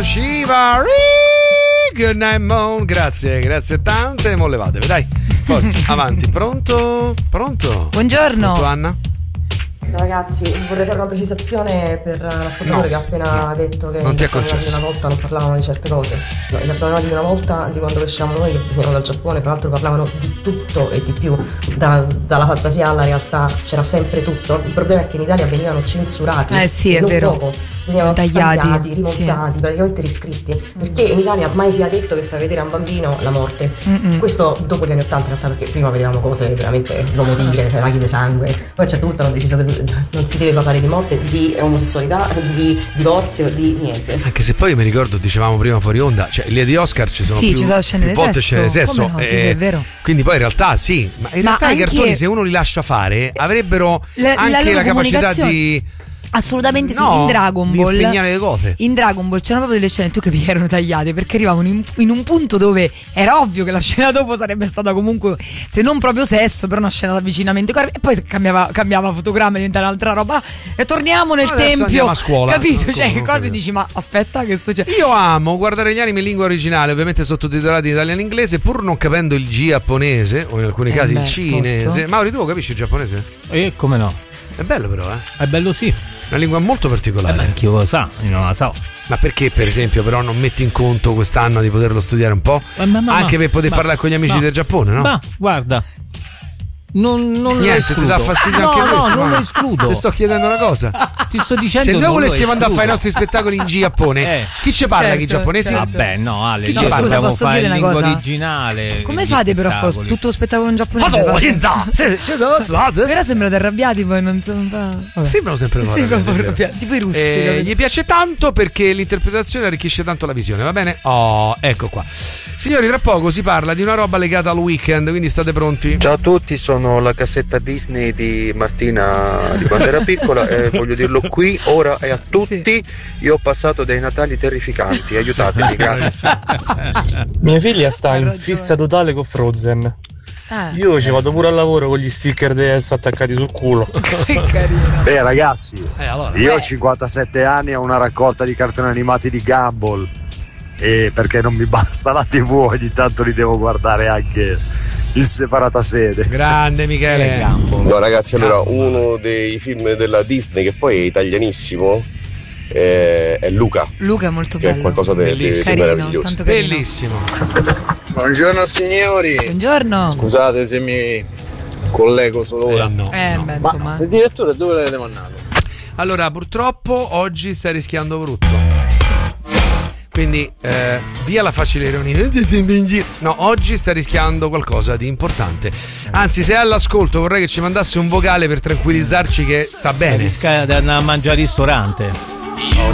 Shiva, good night moon. Grazie tante, mo levatevi, dai, forza, avanti. Pronto? Buongiorno. Pronto, Anna? Ragazzi, vorrei fare una precisazione per l'ascoltatore che ha appena detto che non ti è di concesso. una volta non parlavano di certe cose. No, i giapponesi di una volta, di quando usciamo noi che veniamo dal Giappone, tra l'altro parlavano di tutto e di più, dalla fantasia alla realtà c'era sempre tutto. Il problema è che in Italia venivano censurati. Sì, è vero. Poco. Venivano tagliati, rimontati, praticamente riscritti. Perché in Italia mai sia detto che fai vedere a un bambino la morte. Questo dopo gli anni 80 in realtà, perché prima vedevamo cose veramente l'uomo tigre, cioè laghi di sangue. Poi a un certo punto hanno deciso che non si deve parlare di morte, di omosessualità, di divorzio, di niente. Anche se poi mi ricordo, dicevamo prima fuori onda, cioè le di Oscar ci sono ci sono più volte scene di sesso. Come no? Sì, è vero. Quindi poi in realtà sì, ma in realtà anche i cartoni, se uno li lascia fare, avrebbero anche la capacità di... Assolutamente sì, no, in Dragon Ball. Di insegnare le cose. In Dragon Ball c'erano proprio delle scene, tu capivi, erano tagliate perché arrivavano in un punto dove era ovvio che la scena dopo sarebbe stata comunque, se non proprio sesso, però una scena d'avvicinamento, e poi cambiava fotogramma, diventava un'altra roba e torniamo nel tempio a scuola, capito? Cioè che cose dici, ma aspetta, che succede? Io amo guardare gli anime in lingua originale, ovviamente sottotitolati in italiano e inglese, pur non capendo il giapponese o in alcuni casi il cinese. Tosto. Mauri, tu capisci il giapponese? Come no? È bello però, È bello, sì. Una lingua molto particolare. Ma anch'io lo so, io non la so. Ma perché, per esempio, però non metti in conto quest'anno di poterlo studiare un po'? Anche per poter parlare con gli amici del Giappone, no? Ma guarda, non niente, lo escludo. ti dà fastidio anche questo? No, non lo escludo. Ti sto chiedendo una cosa. Ti sto dicendo, se noi non volessimo andare a fare i escludo. nostri spettacoli in Giappone, chi ci parla? Chi giapponesi? Vabbè, no, Ale, Chi noi ci parla? dobbiamo Posso fare chiedere in una lingua cosa? originale. Come gli fate però a fare spettacoli. tutto lo spettacolo in giapponese? Però sembrate arrabbiati, poi non so. Sembrano sempre loro. Sembrano arrabbiati, tipo i russi. capito? Gli piace tanto perché l'interpretazione arricchisce tanto la visione, va bene? Oh, ecco qua. Signori, tra poco si parla di una roba legata al weekend, quindi state pronti? Ciao a tutti, sono la cassetta Disney di Martina di quando era piccola e voglio dirlo qui, ora e a tutti. Io ho passato dei Natali terrificanti, aiutatemi, grazie. Mia figlia sta in fissa totale con Frozen. Io ci vado pure al lavoro con gli sticker di Elsa attaccati sul culo. Che carino. Beh ragazzi, allora, io ho 57 anni e ho una raccolta di cartoni animati di Gumball, e perché non mi basta la TV, ogni tanto li devo guardare anche in separata sede. Grande Michele. No ragazzi, allora uno dei film della Disney che poi è italianissimo è Luca. Luca è molto che bello. è qualcosa di meraviglioso. Tanto carino. Bellissimo. Buongiorno signori. Buongiorno. Scusate se mi collego solo ora. Beh, insomma. Ma il direttore dove l'avete mandato? Allora, purtroppo oggi stai rischiando brutto. Quindi via la facile ironia. No, oggi sta rischiando qualcosa di importante. Anzi, se è all'ascolto vorrei che ci mandasse un vocale per tranquillizzarci che sta bene. Rischia di andare a mangiare al ristorante.